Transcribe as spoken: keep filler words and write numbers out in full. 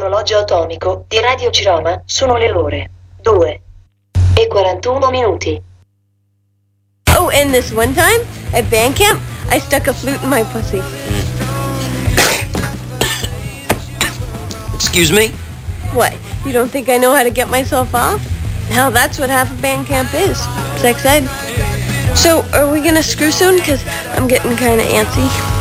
sull'orologio atomico di Radio Ciroma sono le ore due e quarantuno minuti. Oh, and this one time at band camp, I stuck a flute in my pussy. Excuse me? What? You don't think I know how to get myself off? Hell, that's what half of band camp is. Sex ed. So, are we gonna screw soon? Because I'm getting kind of antsy.